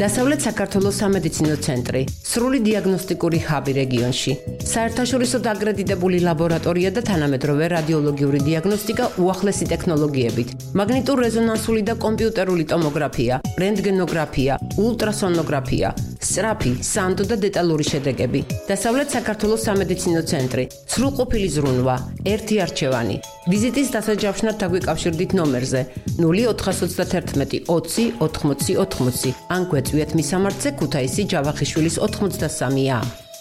დასავლეთ საქართველოს სამედიცინო ცენტრი, სრული დიაგნოსტიკური ჰაბი რეგიონში, საერთაშორისო დაგრადირებული ლაბორატორია და თანამედროვე რადიოლოგიური დიაგნოსტიკა უახლესი ტექნოლოგიებით, მაგნიტურ-რეზონანსული და კომპიუტერული ტომოგრაფია, რენტგენოგრაფია, ულტრასონოგრაფია, სწრაფი, სანდო და დეტალური შედეგები. დასავლეთ საქართველოს სამედიცინო ცენტრი, სრულყოფილი ზრუნვა, ერთი არჩევანი. ვიზიტის დასაჯავშნად დაგვიკავშირდით ნომერზე 0431 20 80 80 ან გვეწვიეთ მისამართზე ქუთაისი ჯავახიშვილის 83-ა.